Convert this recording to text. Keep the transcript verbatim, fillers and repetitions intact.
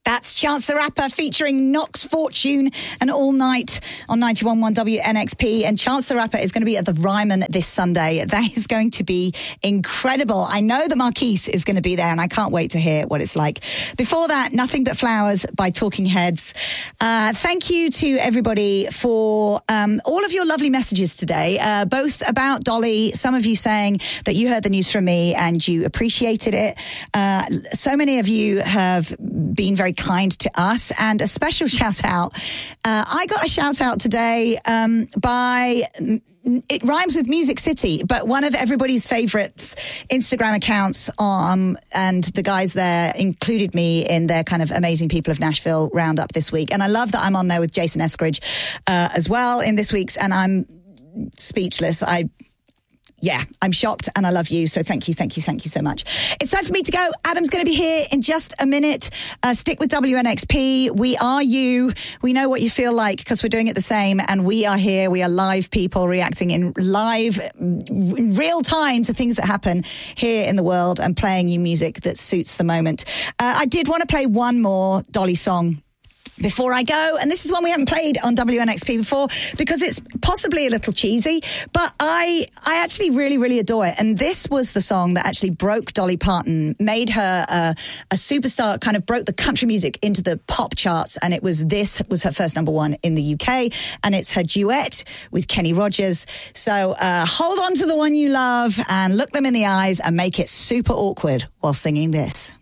That's Chance the Rapper featuring Knox Fortune and All Night on ninety-one point one W N X P. And Chance the Rapper is going to be at the Ryman this Sunday. That is going to be incredible. I know that Marquise is going to be there, and I can't wait to hear what it's like. Before that, Nothing But Flowers by Talking Heads. Uh, thank you to everybody for um, all of your lovely messages today, uh, both about Dolly, some of you saying that you heard the news from me and you appreciated it. Uh, so many of you have been very kind to us, and a special shout out. Uh, I got a shout out today um, by, it rhymes with Music City, but one of everybody's favourites Instagram accounts, um, and the guys there included me in their kind of Amazing People of Nashville roundup this week. And I love that I'm on there with Jason Eskridge uh, as well in this week's, and I'm speechless. I Yeah, I'm shocked, and I love you. So thank you, thank you, thank you so much. It's time for me to go. Adam's going to be here in just a minute. Uh, stick with W N X P. We are you. We know what you feel like because we're doing it the same. And we are here. We are live people reacting in live, in real time to things that happen here in the world and playing you music that suits the moment. Uh, I did want to play one more Dolly song before I go, and this is one we haven't played on W N X P before because it's possibly a little cheesy, but I I actually really, really adore it. And this was the song that actually broke Dolly Parton, made her uh, a superstar, kind of broke the country music into the pop charts, and it was this was her first number one in the U K, and it's her duet with Kenny Rogers. So uh, hold on to the one you love and look them in the eyes and make it super awkward while singing this.